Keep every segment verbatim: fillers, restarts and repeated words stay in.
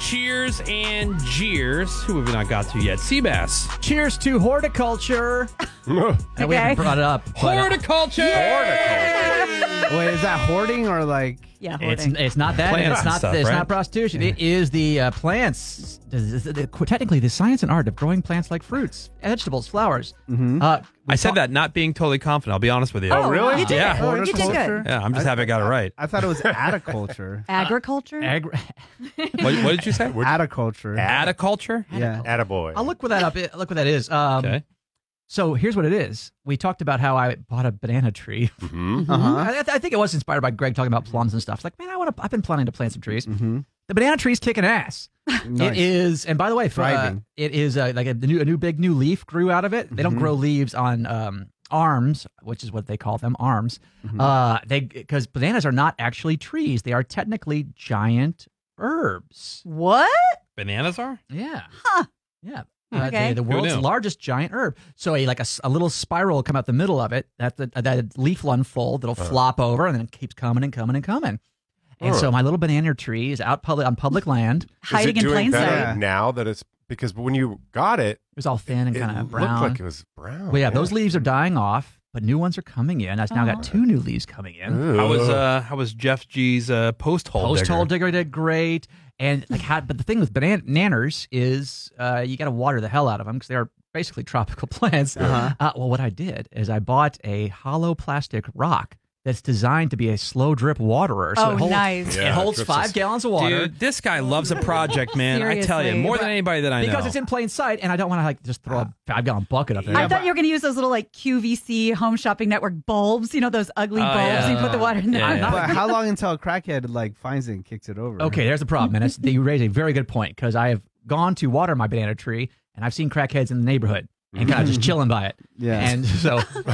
cheers and jeers. Who have we not got to yet? Seabass. Cheers to horticulture. Okay. And we haven't brought it up. but, uh, Horticulture. Horticulture. Wait, is that hoarding or like? Yeah, It's hoarding. it's not that. Plants It's not. stuff, it's right? not prostitution. It is the uh, plants. Technically, the science and art of growing plants like fruits, vegetables, flowers. Mm-hmm. Uh, I said that not being totally confident. I'll be honest with you. Oh, really? You did Yeah. it. You did good. Horticulture? Yeah, I'm just happy I got it right. I thought it was aticulture. Agriculture? Agri- What, what did you say? Aticulture. Aticulture? Yeah. Attaboy. I'll look what that up. Look what that is. Um, Okay. So here's what it is. We talked about how I bought a banana tree. Mm-hmm. Uh-huh. I, I think it was inspired by Greg talking about plums and stuff. It's like, man, I want to. I've been planning to plant some trees. Mm-hmm. The banana tree's kicking ass. Nice. It is, and by the way, for, uh, Thriving. it is uh, like a new, a new big new leaf grew out of it. They don't Mhm. grow leaves on um, arms, which is what they call them, arms. Mhm. Uh, they because bananas are not actually trees; they are technically giant herbs. What? Bananas are? Yeah. Huh. Yeah. Okay. Uh, they're the Who world's knew? largest giant herb. So a like a, s- a little spiral will come out the middle of it. That the, that leaf will unfold. It'll flop over, and then it keeps coming and coming and coming. And Huh. so my little banana tree is out public on public land. It Hiding Is it in doing plain better sight. now that it's because when you got it, was all thin and it kind of looked brown. like it was brown. Well, yeah, those leaves are dying off, but new ones are coming in. I've now Aw. got two new leaves coming in. How was uh how was Jeff G's uh, post hole Post digger? hole digger did great, and like how, but the thing with banana nanners is uh, you got to water the hell out of them because they are basically tropical plants. Uh-huh. Uh, well, what I did is I bought a hollow plastic rock that's designed to be a slow drip waterer. So Oh, it holds, nice. It Yeah, holds drips five us- gallons of water. Dude, this guy loves a project, man. I tell you, Seriously. more than anybody that I know. because it's in plain sight, and I don't want to like just throw a five gallon bucket up there. I thought you were going to use those little like Q V C Home Shopping Network bulbs. You know those ugly Oh, bulbs. yeah. You put the water in there. Yeah, yeah. But how long until a crackhead like finds it and kicks it over? Okay, there's the problem, and it's, you raise a very good point because I have gone to water my banana tree, and I've seen crackheads in the neighborhood and kind of just chilling by it. Yeah. And so,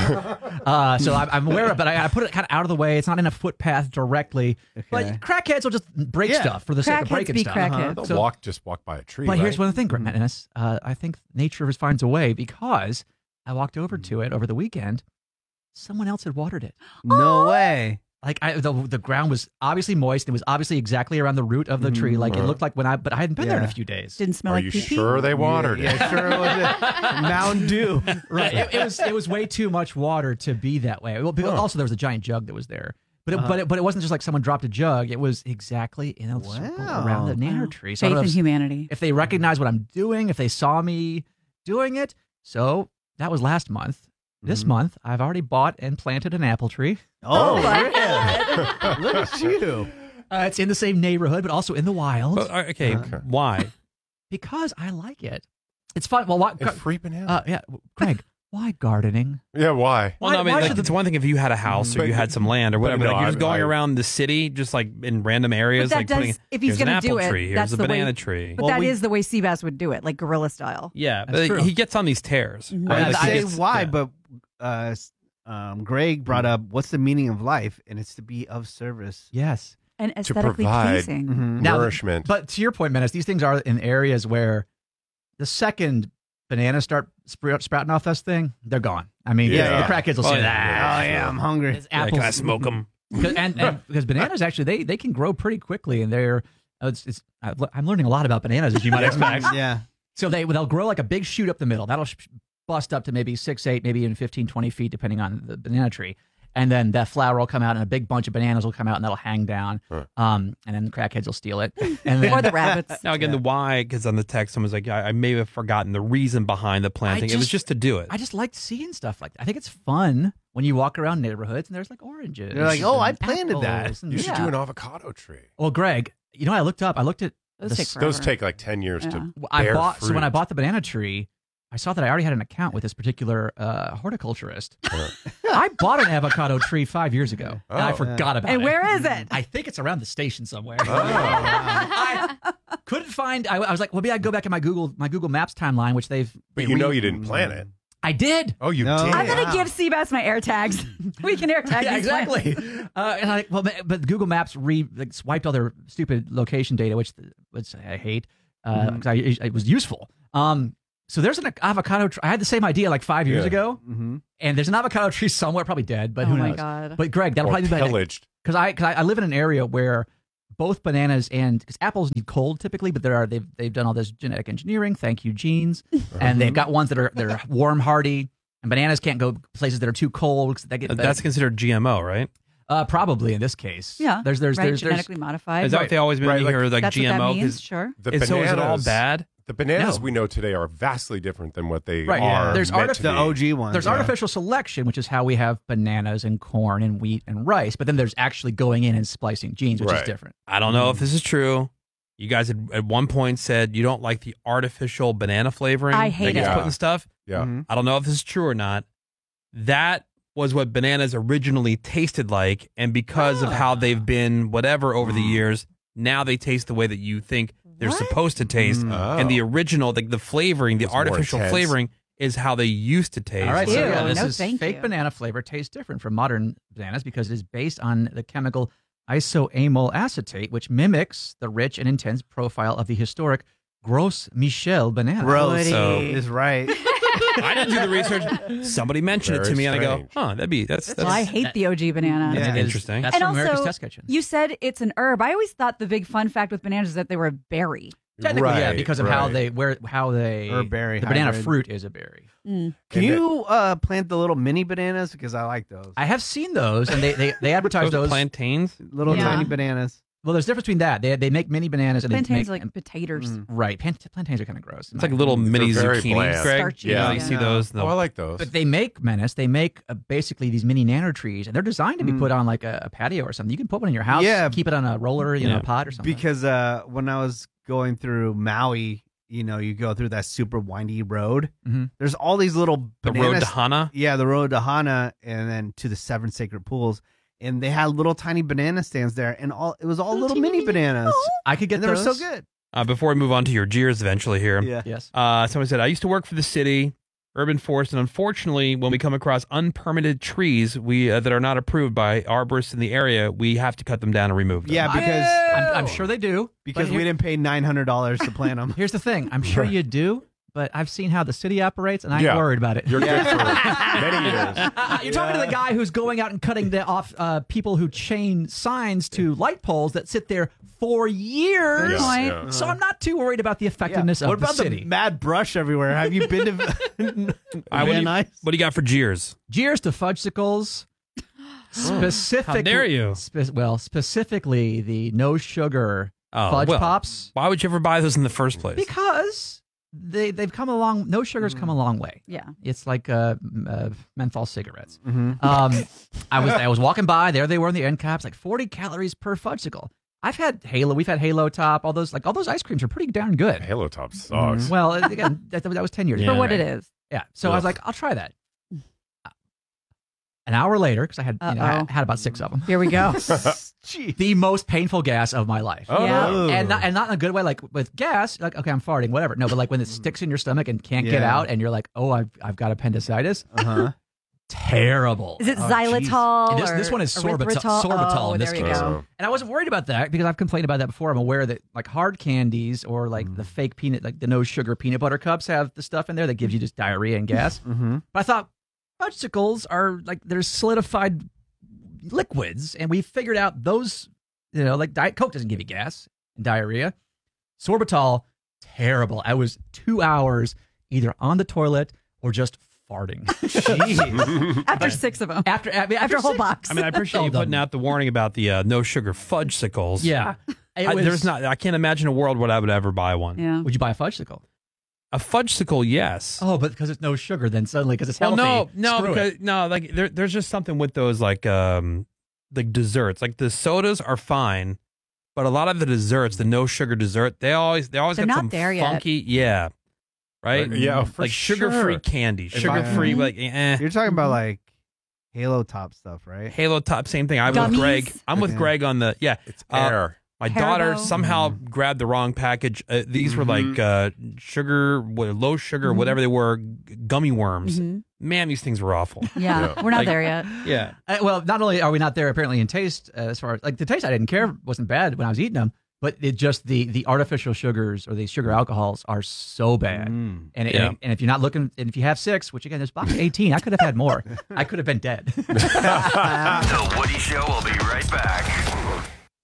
uh, so I'm, I'm aware of it, but I, I put it kind of out of the way. It's not in a footpath directly. Okay. But crackheads will just break Yeah. stuff for the sake of Crackheads breaking be stuff. crackheads. They'll So- walk just walk by a tree. But here's right? one thing, Dennis. Uh, I think nature finds a way because I walked over to it over the weekend. Someone else had watered it. No way. Like I, the the ground was obviously moist. It was obviously exactly around the root of the tree. Like it looked like when I, but I hadn't been there in a Yeah. few days. Didn't smell Are like you pee-pee? sure they watered it? Yeah, sure it was a Mountain Dew. Right. It, it was it was way too much water to be that way. Well, because also there was a giant jug that was there. But it, but it, but it wasn't just like someone dropped a jug. It was exactly in a circle Wow. around the nanner Wow. tree. So I Faith don't know in if, humanity. if they recognize what I'm doing, if they saw me doing it. So that was last month. This Mhm. month, I've already bought and planted an apple tree. Oh, my yeah. Look at you. Uh, it's in the same neighborhood, but also in the wild But, uh, okay, Okay. why? because I like it. It's fun. Well, why, And free banana. uh, yeah, Greg, why gardening? yeah, why? Well, Why- no, I mean, why like, should it's the- one thing if you had a house or But- you had some land or but whatever. no, like you're just I- going I- around the city, just like in random But areas, that like does, putting. if he's here's going an to do apple it, tree. Here's that's a the banana way. tree. But Well, that we- is the way Seabass would do it, like gorilla style. Yeah, That's but true. he gets on these tears. Mhm. right? I Like, he say gets- why, yeah. but uh, s- um, Greg brought up what's the meaning of life, and it's to be of service. Yes. And aesthetically provide- pleasing. Mhm. Now- Nourishment. But to your point, Menace, these things are in areas where the second bananas start sprout, sprouting off this thing, they're gone. I mean, Yeah. the crackheads will Oh, say yeah. that. Oh yeah, I'm hungry. It's Yeah, apples. can I smoke them? and, and because bananas actually they, they can grow pretty quickly, and they're uh, it's, it's I've le- I'm learning a lot about bananas, as you might expect. Yeah. So they they'll grow like a big shoot up the middle. That'll sh- bust up to maybe six, eight, maybe even fifteen, twenty feet, depending on the banana tree. And then that flower will come out, and a big bunch of bananas will come out, and that'll hang down. Huh. Um, and then the crackheads will steal it. And then Or the rabbits. Now again, the why, because on the text, someone's like, I, I may have forgotten the reason behind the planting. it was just- just to do it. I just like seeing stuff like that. I think it's fun when you walk around neighborhoods and there's like oranges. You're like, oh, I and planted that. apples and- you should yeah. do an avocado tree. Well, Greg, you know, I looked up. I looked at Those the take s- forever. Those take like ten years Yeah. to I bear bought so when I fruit. bought the banana tree, I saw that I already had an account with this particular uh, horticulturist. Yeah. I bought an avocado tree five years ago, and I Oh. forgot about it. And where is it? I think it's around the station somewhere. Oh. I couldn't find. I, I was like, well, maybe I go back in my Google my Google Maps timeline, which they've. But they you know re- you didn't plant it. I did. Oh, you No. did. I'm going to Wow. give Seabass my air tags. We can air tag Yeah, these plants. exactly. Uh, and I, well, but Google Maps re like, swiped all their stupid location data, which which I hate because Mhm. I it was useful. Um, so there's an avocado. Tr- I had the same idea like five years Yeah. ago, Mm-hmm. and there's an avocado tree somewhere, probably dead, but Oh who my knows? God. But Greg, that'll Or probably be pillaged. because I, cause I I live in an area where both bananas and because apples need cold typically, but there are they've they've done all this genetic engineering. Thank you, genes, and they've got ones that are they're warm hardy, and bananas can't go places that are too cold. 'Cause they get That's considered G M O, right? uh, probably in this case. Yeah. there's there's right, there's, there's genetically modified. Is that what they always been Right, you like- hear like That's G M O? what that means. 'Cause- Sure. The and so is it all bananas- bad? The bananas No. we know today are vastly different than what they Right, are. yeah. There's meant artif- to The be. O G ones. There's yeah. artificial selection, which is how we have bananas and corn and wheat and rice. But then there's actually going in and splicing genes, which is Right. different. I don't know if this is true. You guys had at one point said you don't like the artificial banana flavoring. I hate that gets it. put in stuff. Yeah. Mhm. I don't know if this is true or not. That was what bananas originally tasted like, and because of how they've been whatever over the years, now they taste the way that you think they're What? supposed to taste. Mm. Oh. And the original, the, the flavoring, the It's more artificial intense. flavoring is how they used to taste. All right, Ew, so yeah, this no is thank fake you. banana flavor tastes different from modern bananas because it is based on the chemical isoamyl acetate, which mimics the rich and intense profile of the historic Gros Michel banana. Gross So- is right. I didn't do the research. Somebody mentioned it to Very me, and I go, strange. "Huh, that'd be that's that's Well, I hate the O G banana. Yeah. It is- interesting." That's And from America's also, Test Kitchen. You said it's an herb. I always thought the big fun fact with bananas is that they were a berry. Technically, yeah, Right, because of how right. they where how they Or berry the banana hybrid. fruit is a berry. Mm. Can And you uh, plant the little mini bananas? Because I like those. I have seen those, and they they, they advertise Those those. plantains. little Yeah. tiny bananas. Well, there's a difference between that. They they make mini bananas and Plantains they are make like potatoes. Mm. right. Pan- plantains are kind of gross. It's like little They're mini very zucchinis, bland. Greg. Starchy, You know, yeah. you see Yeah. those. Oh, I like those. But they make menace. They make uh, basically these mini nano trees, and they're designed to be Mm. put on like a, a patio or something. You can put one in your house. Yeah. Keep it on a roller, you know, Yeah. pot or something. Because uh, when I was going through Maui, you know, you go through that super windy road. Mhm. There's all these little the bananas. road to Hana. Yeah, the road to Hana, and then to the seven sacred pools. And they had little tiny banana stands there, and all it was all little, mini bananas. I could get And they were those. so good. Uh, before we move on to your jeers eventually here, Yeah. Yes. uh, someone said, I used to work for the city, urban forest, and unfortunately, when we come across unpermitted trees we uh, that are not approved by arborists in the area, we have to cut them down and remove them. Yeah, because I'm, I'm sure they do. because but we here- didn't pay nine hundred dollars to plant them. Here's the thing. I'm sure you do, but I've seen how the city operates, and I ain't Yeah. worried about it. You're good for many years. You're talking to the guy who's going out and cutting the, off uh, people who chain signs to light poles that sit there for years. Good point. Yeah. So I'm not too worried about the effectiveness What of about the city. mad brush everywhere? Have you been to Uh, what, do Van you, Nuys? what do you got for jeers? Cheers to fudgesicles. Specific, How dare you. Spe- well, specifically the no sugar Oh, fudge well, pops, Why would you ever buy those in the first place? because they they've come a long. No sugar's come a long way. Yeah. It's like uh, m- uh, menthol cigarettes. Mhm. Um, I was I was walking by. There they were in the end caps, like forty calories per fudgesicle. I've had Halo. We've had Halo Top. All those like all those ice creams are pretty darn good. Halo Top sucks. Well, again, that, that was ten years Yeah. ago. For what right? it is. Yeah. So I was Ugh. like, I'll try that. An hour later, because I had you know, I Uh-oh. had about six of them. Here we go. The most painful gas of my life. Oh, Yeah. no. And not, and not in a good way, like with gas, like, okay, I'm farting, whatever. No, but like when it sticks in your stomach and can't get Yeah. out, and you're like, oh, I've, I've got appendicitis. Uh-huh. Terrible. Is it Oh, xylitol? And this- or this one is sorbitol- erythritol? sorbitol Oh, in this there you case. go. And I wasn't worried about that because I've complained about that before. I'm aware that like hard candies or like the fake peanut, like the no sugar peanut butter cups have the stuff in there that gives you just diarrhea and gas. Mm-hmm. But I thought fudgesicles are like they're solidified liquids, and we figured out those, you know, like Diet Coke doesn't give you gas and diarrhea. Sorbitol, terrible. I was two hours either on the toilet or just farting. After six of them. after I mean, After a whole six- box. I mean, I appreciate you All done. putting out the warning about the uh, no sugar fudgesicles. Yeah, it I, was- there's not. I can't imagine a world where I would ever buy one. Yeah. Would you buy a fudgesicle? A fudgesicle, yes. Oh, but because it's no sugar, then suddenly because it's well, healthy. no, no, screw because it. no, like there, there's just something with those like um, like desserts. Like the sodas are fine, but a lot of the desserts, the no sugar dessert, they always they always They're got not some there yet. funky, yeah, right, Yeah, for like sugar sure. free candy, If sugar free, I- like eh. You're talking about like Halo Top stuff, right? Halo Top, same thing. I'm Gummies. with Greg. I'm with Yeah. Greg on the yeah. It's Uh, air. My Haribo. daughter somehow grabbed the wrong package. Uh, these were Mhm. like uh, sugar, what, low sugar, Mhm. whatever they were, g- gummy worms. Mhm. Man, these things were awful. Yeah. Yeah. We're not Like- there yet. Yeah. Uh, well, not only are we not there apparently in taste, uh, as far as like the taste, I didn't care wasn't bad when I was eating them, but it just the the artificial sugars or the sugar alcohols are so bad. Mm. And, Yeah. and and if you're not looking, and if you have six, which again, there's box eighteen, I could have had more. I could have been dead. The Woody Show will be right back.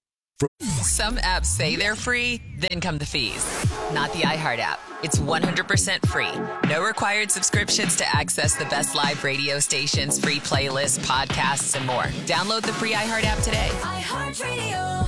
Some apps say they're free, then come the fees. Not the iHeart app. It's one hundred percent free. No required subscriptions to access the best live radio stations, free playlists, podcasts, and more. Download the free iHeart app today. iHeartRadio.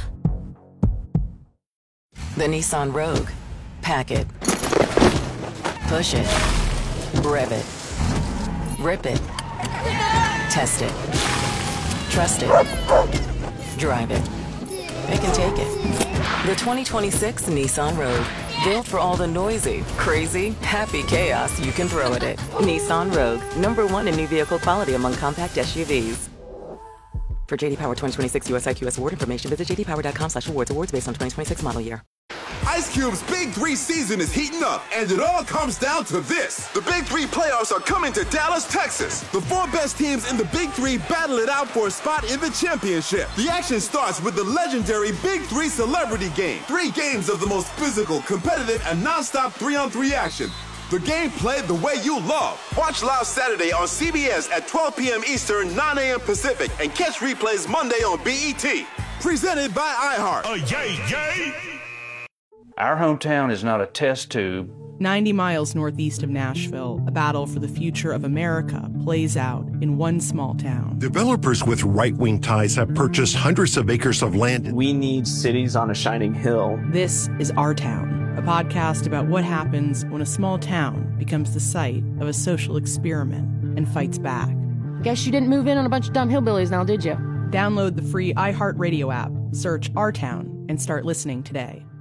The Nissan Rogue. Pack it. Push it. Rev it. Rip it. Test it. Trust it. Drive it. They can take it. The twenty twenty-six Nissan Rogue. Built for all the noisy, crazy, happy chaos you can throw at it. Nissan Rogue. Number one in new vehicle quality among compact S U Vs. For J D Power twenty twenty-six U S I Q S award information, visit j d power dot com slash awards. Awards based on twenty twenty-six model year. Ice Cube's Big Three season is heating up, and it all comes down to this. The Big Three playoffs are coming to Dallas, Texas. The four best teams in the Big Three battle it out for a spot in the championship. The action starts with the legendary Big Three Celebrity Game. Three games of the most physical, competitive, and nonstop three-on-three action. The game played the way you love. Watch live Saturday on C B S at twelve p.m. Eastern, nine a.m. Pacific, and catch replays Monday on B E T. Presented by iHeart. Uh, yay, yay! Our hometown is not a test tube. ninety miles northeast of Nashville, a battle for the future of America plays out in one small town. Developers with right-wing ties have purchased hundreds of acres of land. We need cities on a shining hill. This is Our Town, a podcast about what happens when a small town becomes the site of a social experiment and fights back. Guess you didn't move in on a bunch of dumb hillbillies now, did you? Download the free iHeartRadio app, search Our Town, and start listening today.